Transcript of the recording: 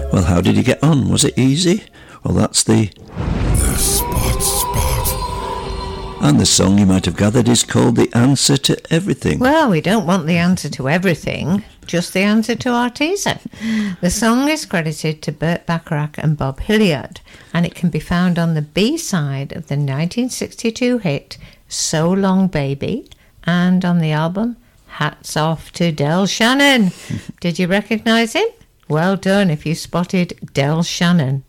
Well, how did you get on? Was it easy? Well, that's the Spot. And the song, you might have gathered, is called The Answer to Everything. Well, we don't want the answer to everything, just the answer to our teaser. The song is credited to Burt Bacharach and Bob Hilliard, and it can be found on the B-side of the 1962 hit So Long Baby, and on the album Hats Off to Del Shannon. Did you recognise him? Well done if you spotted Del Shannon.